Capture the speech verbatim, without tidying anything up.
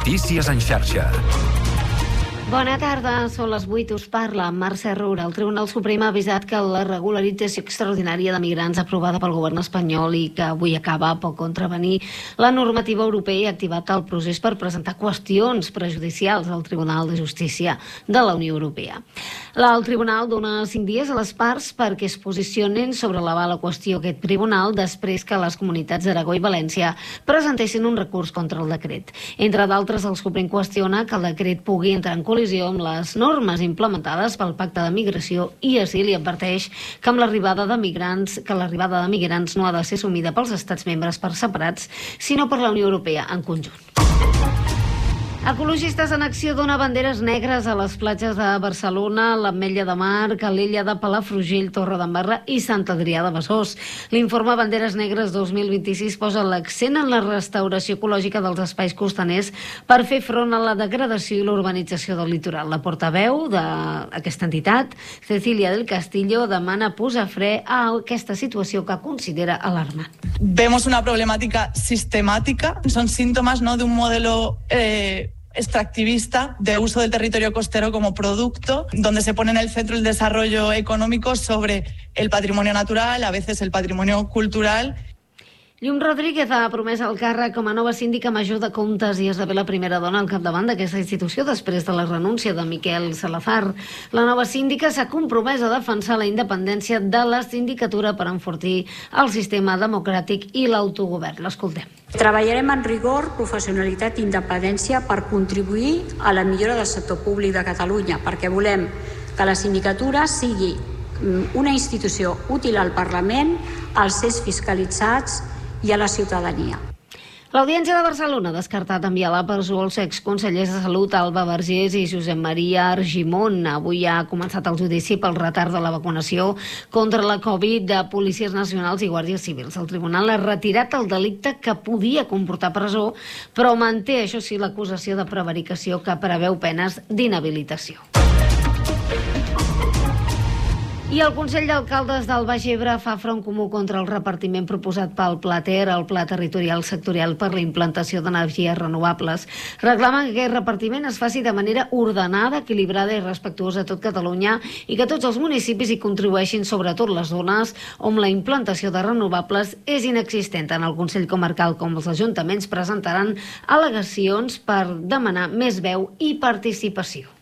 Notícies en xarxa. Bona tarda, són les vuit, us parla Mercè Roura. El Tribunal Suprem ha avisat que la regularització extraordinària de migrants aprovada pel govern espanyol i que avui acaba pot contravenir la normativa europea i ha activat el procés per presentar qüestions prejudicials al Tribunal de Justícia de la Unió Europea. El Tribunal dona cinc dies a les parts perquè es posicionin sobre elevar la qüestió a aquest tribunal després que les comunitats d'Aragó i València presentessin un recurs contra el decret. Entre d'altres, el Suprem qüestiona que el decret pugui entrar en col·lisió amb les normes implementades pel Pacte de Migració i Asil i adverteix que amb l'arribada de migrants que l'arribada de migrants no ha de ser assumida pels estats membres per separats, sinó per la Unió Europea en conjunt. Ecologistes en Acció dona banderes negres a les platges de Barcelona, l'Ametlla de Mar, Calella de Palafrugell, Torredembarra i Sant Adrià de Besòs. L'informe Banderes Negres dos mil vint-i-sis posa l'accent en la restauració ecològica dels espais costaners per fer front a la degradació i l'urbanització del litoral. La portaveu d'aquesta entitat, Cecilia del Castillo, demana posar fre a aquesta situació que considera alarmant. Vemos una problemática sistemática, son síntomas, ¿no?, de un modelo eh, extractivista de uso del territorio costero como producto, donde se pone en el centro el desarrollo económico sobre el patrimonio natural, a veces el patrimonio cultural. Llum Rodríguez ha promès el càrrec com a nova síndica major de comptes i esdevé la primera dona al capdavant d'aquesta institució després de la renúncia de Miquel Salazar. La nova síndica s'ha compromès a defensar la independència de la sindicatura per enfortir el sistema democràtic i l'autogovern. L'escoltem. Treballarem en rigor, professionalitat i independència per contribuir a la millora del sector públic de Catalunya, perquè volem que la sindicatura sigui una institució útil al Parlament, als ens fiscalitzats i a la ciutadania. L'Audiència de Barcelona ha descartat enviar a la presó els exconsellers de Salut Alba Vergés i Josep Maria Argimon. Avui ha començat el judici pel retard de la vacunació contra la Covid de policies nacionals i guàrdies civils. El tribunal ha retirat el delicte que podia comportar presó, però manté, això sí, l'acusació de prevaricació que preveu penes d'inhabilitació. I el Consell d'Alcaldes del Baix Ebre fa front comú contra el repartiment proposat pel Pla Ter, el Pla Territorial Sectorial per la implantació d'energies renovables. Reclamen que aquest repartiment es faci de manera ordenada, equilibrada i respectuosa a tot Catalunya i que tots els municipis hi contribueixin, sobretot les zones on la implantació de renovables és inexistent. En el Consell Comarcal com els ajuntaments presentaran al·legacions per demanar més veu i participació.